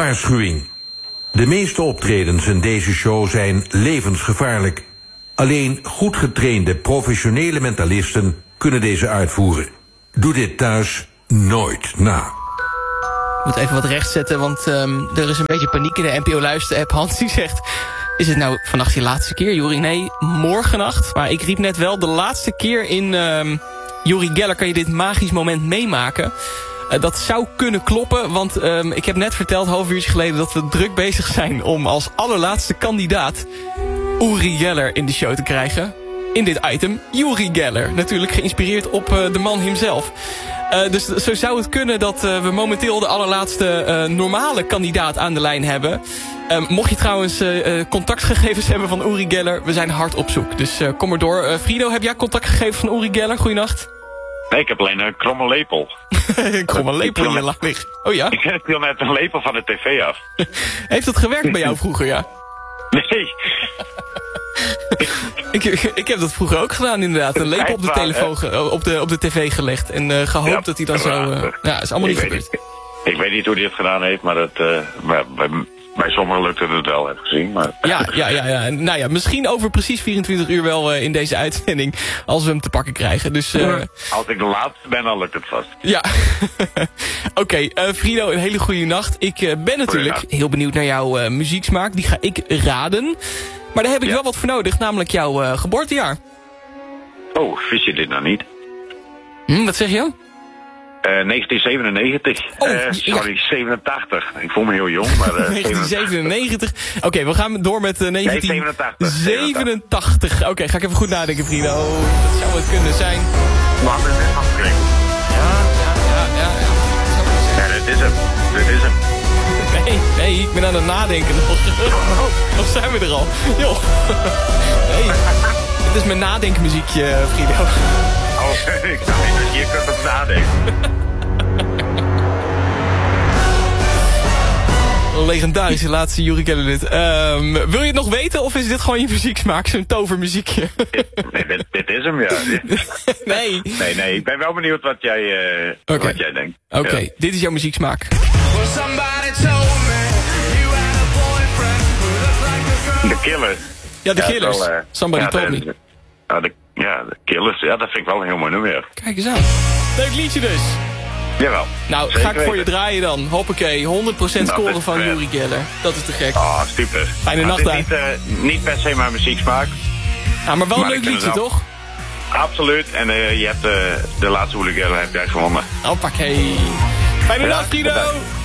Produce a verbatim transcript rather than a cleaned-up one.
Waarschuwing. De meeste optredens in deze show zijn levensgevaarlijk. Alleen goed getrainde professionele mentalisten kunnen deze uitvoeren. Doe dit thuis nooit na. Ik moet even wat rechtzetten, want um, er is een beetje paniek in de N P O Luister-app. Hans die zegt, is het nou vannacht je laatste keer, Joeri? Nee, morgennacht. Maar ik riep net wel, de laatste keer in um, Uri Geller kan je dit magisch moment meemaken. Uh, dat zou kunnen kloppen, want um, ik heb net verteld, half uurtje geleden, dat we druk bezig zijn om als allerlaatste kandidaat Uri Geller in de show te krijgen. In dit item, Uri Geller. Natuurlijk geïnspireerd op uh, de man hemzelf. Uh, dus zo zou het kunnen dat uh, we momenteel de allerlaatste uh, normale kandidaat aan de lijn hebben. Uh, mocht je trouwens uh, contactgegevens hebben van Uri Geller, we zijn hard op zoek. Dus uh, kom maar door. Uh, Frido, heb jij contactgegevens van Uri Geller? Goeienacht. Nee, ik heb alleen een kromme lepel. Een kromme lepel in je laag liggen. Oh ja? Ik viel net een lepel van de tv af. Heeft dat gewerkt bij jou vroeger, ja? Nee. ik, ik heb dat vroeger ook gedaan, inderdaad. Een lepel op de, telefoon, ge, op de, op de tv gelegd. En uh, gehoopt ja, dat hij dan zo... Uh, ja, is allemaal ik niet gebeurd. Niet, ik weet niet hoe hij het gedaan heeft, maar dat, uh, bij, bij, bij sommigen lukte het wel, heb ik gezien. Maar... Ja, ja, ja, ja. Nou ja, misschien over precies vierentwintig uur wel uh, in deze uitzending, als we hem te pakken krijgen. Dus, uh... als ik de laatste ben, dan lukt het vast. Ja. Oké, okay, uh, Frido, een hele goede nacht. Ik uh, ben natuurlijk heel benieuwd naar jouw uh, muzieksmaak. Die ga ik raden. Maar daar heb ik ja. wel wat voor nodig, namelijk jouw uh, geboortejaar. Oh, wist je dit nou niet? Hm, wat zeg je? Uh, negentien zevenennegentig. Oh, uh, sorry, ja. zevenentachtig. Ik voel me heel jong, maar... Uh, negentien zevenennegentig. Oké, okay, we gaan door met uh, negentien zevenentachtig. zevenentachtig. Oké, okay, ga ik even goed nadenken, Frido. Dat zou het kunnen zijn. Laat het net afkrijgen. Ja, ja, ja, ja. ja. Ja, dit is hem. Dit is hem. Nee, nee, ik ben aan het nadenken nog. Oh, of zijn we er al? Joh. Nee, het is mijn nadenkmuziekje, Frido. Oh, ik dacht niet dat je hier kunt op nadenken. Legendarische laatste Uri Geller dit. Um, wil je het nog weten of is dit gewoon je muzieksmaak? Zo'n tovermuziekje? Nee, dit, dit is hem, ja. Nee. Nee, nee, ik ben wel benieuwd wat jij, uh, okay. wat jij denkt. Oké, okay, ja. Dit is jouw muzieksmaak. De Killers. Ja, de ja, Killers. Wel, uh, Somebody ja, told de, me. Ja de, ja, de Killers. Ja, dat vind ik wel een heel mooi nummer. Kijk eens aan. Leuk liedje dus. Jawel. Nou, ga ik weten. Voor je draaien dan. Hoppakee, honderd procent scoren nou, van Uri Geller. Dat is te gek. Oh, super. Fijne nou, nacht, niet, uh, niet per se mijn muzieksmaak. Ja, maar wel een leuk liedje, toch? Absoluut. En uh, je hebt uh, de laatste Uri Geller heb jij gewonnen. Hoppakee. Fijne ja, nacht, Frido.